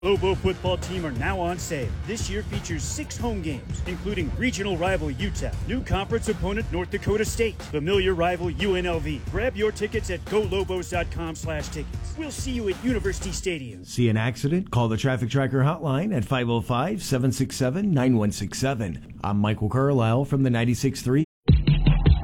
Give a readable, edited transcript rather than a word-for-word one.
Lobo football team are now on sale. This year features 6 home games, including regional rival UTEP, new conference opponent North Dakota State, familiar rival UNLV. Grab your tickets at golobos.com/tickets. We'll see you at University Stadium. See an accident? Call the Traffic Tracker hotline at 505-767-9167. I'm Michael Carlisle from the 96.3